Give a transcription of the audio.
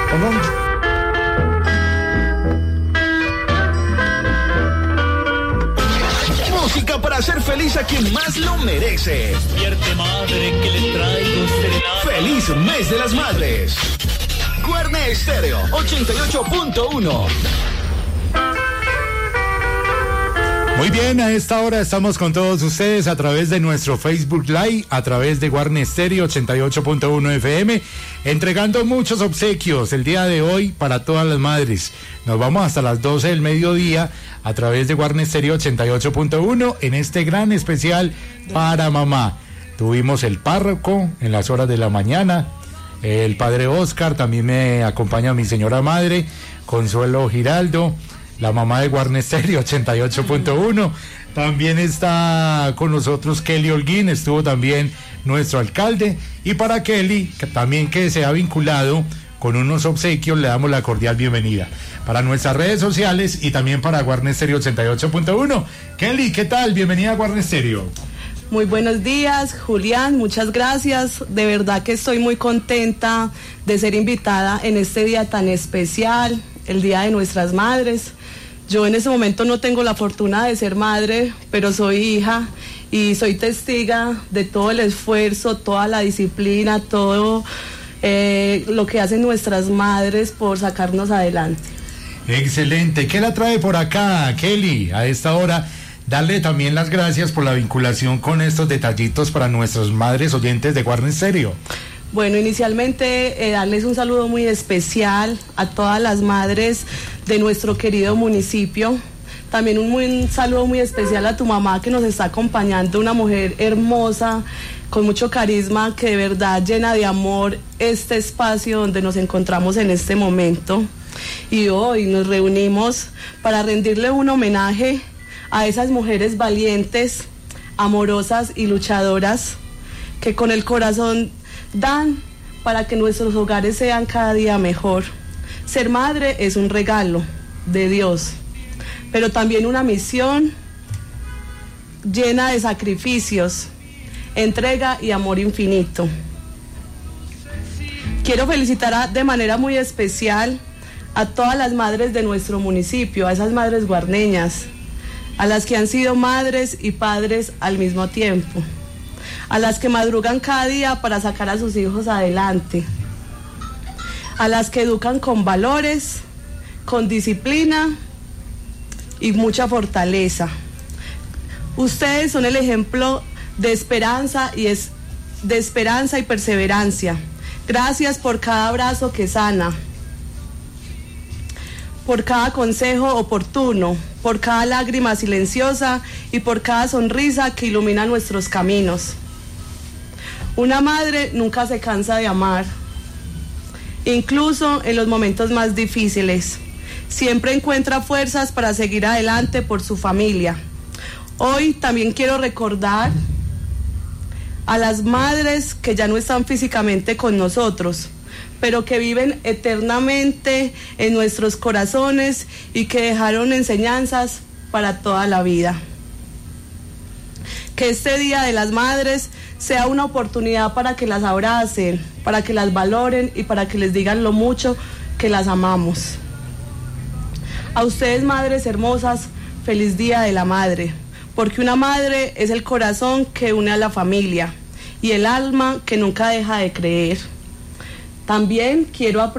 Música para hacer feliz a quien más lo merece. Despierte, madre, que le traigo serenata. ¡Feliz mes de las madres! Guarne Estéreo 88.1. Muy bien, a esta hora estamos con todos ustedes a través de nuestro Facebook Live, a través de Guarne Estéreo 88.1 FM, entregando muchos obsequios el día de hoy para todas las madres. Nos vamos hasta las 12 del mediodía a través de Guarne Estéreo 88.1 en este gran especial para mamá. Tuvimos el párroco en las horas de la mañana, el padre Oscar, también me acompaña mi señora madre, Consuelo Giraldo, la mamá de Guarne Estéreo 88.1. También está con nosotros Kelly Holguín, estuvo también nuestro alcalde. Y para Kelly, que se ha vinculado con unos obsequios, le damos la cordial bienvenida. Para nuestras redes sociales y también para Guarne Estéreo 88.1. Kelly, ¿qué tal? Bienvenida a Guarne Estéreo. Muy buenos días, Julián, muchas gracias. De verdad que estoy muy contenta de ser invitada en este día tan especial, el Día de Nuestras Madres. Yo en ese momento no tengo la fortuna de ser madre, pero soy hija y soy testiga de todo el esfuerzo, toda la disciplina, todo lo que hacen nuestras madres por sacarnos adelante. Excelente. ¿Qué la trae por acá, Kelly? A esta hora, darle también las gracias por la vinculación con estos detallitos para nuestras madres oyentes de Guarne Estéreo. Bueno, inicialmente darles un saludo muy especial a todas las madres de nuestro querido municipio. También un saludo muy especial a tu mamá que nos está acompañando, una mujer hermosa, con mucho carisma, que de verdad llena de amor este espacio donde nos encontramos en este momento. Y hoy nos reunimos para rendirle un homenaje a esas mujeres valientes, amorosas y luchadoras que con el corazón dan para que nuestros hogares sean cada día mejor. Ser madre es un regalo de Dios, pero también una misión llena de sacrificios, entrega y amor infinito. Quiero felicitar de manera muy especial a todas las madres de nuestro municipio, a esas madres guarneñas, a las que han sido madres y padres al mismo tiempo, a las que madrugan cada día para sacar a sus hijos adelante, a las que educan con valores, con disciplina y mucha fortaleza. Ustedes son el ejemplo de esperanza y perseverancia. Gracias por cada abrazo que sana, por cada consejo oportuno, por cada lágrima silenciosa y por cada sonrisa que ilumina nuestros caminos. Una madre nunca se cansa de amar, incluso en los momentos más difíciles. Siempre encuentra fuerzas para seguir adelante por su familia. Hoy también quiero recordar a las madres que ya no están físicamente con nosotros, pero que viven eternamente en nuestros corazones y que dejaron enseñanzas para toda la vida. Que este Día de las Madres sea una oportunidad para que las abracen, para que las valoren y para que les digan lo mucho que las amamos. A ustedes, madres hermosas, feliz Día de la Madre, porque una madre es el corazón que une a la familia y el alma que nunca deja de creer. También quiero